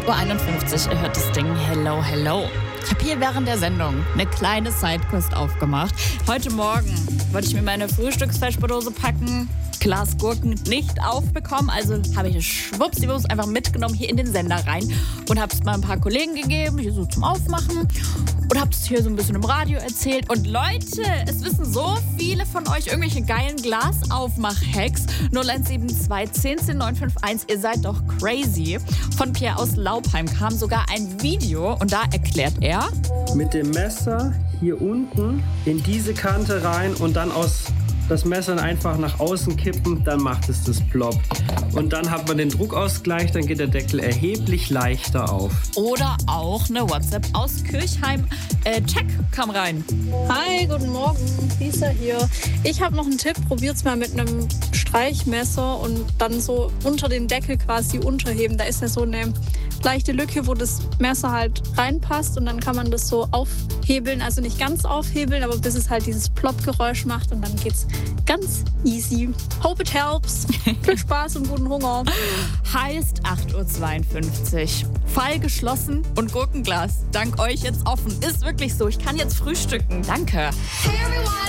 8:51 Uhr, ihr hört das Ding Hello, Hello. Ich habe hier während der Sendung eine kleine Sidequest aufgemacht. Heute Morgen wollte ich mir meine Frühstücksfeschberdose packen, Glas Gurken nicht aufbekommen, also habe ich es schwuppsiwupps einfach mitgenommen hier in den Sender rein und habe es mal ein paar Kollegen gegeben, hier so zum Aufmachen und habe es hier so ein bisschen im Radio erzählt. Und Leute, es wissen so viele von euch irgendwelche geilen Glasaufmach-Hacks. 0172 10 10 951, ihr seid doch crazy. Von Pierre aus Laubheim kam sogar ein Video und da erklärt er: Mit dem Messer hier unten in diese Kante rein und dann das Messer einfach nach außen kippen, dann macht es das Plop. Und dann hat man den Druckausgleich, dann geht der Deckel erheblich leichter auf. Oder auch eine WhatsApp aus Kirchheim. Check kam rein. Hi, guten Morgen, Lisa hier. Ich habe noch einen Tipp, probiert's mal mit einem Streichmesser und dann so unter den Deckel quasi unterheben. Da ist ja so eine leichte Lücke, wo das Messer halt reinpasst und dann kann man das so aufhebeln, also nicht ganz aufhebeln, aber bis es halt dieses Plop-Geräusch macht und dann geht's ganz easy. Hope it helps. Viel Spaß und guten Hunger. Heißt 8:52 Uhr. Fall geschlossen und Gurkenglas dank euch jetzt offen. Ist wirklich so. Ich kann jetzt frühstücken. Danke.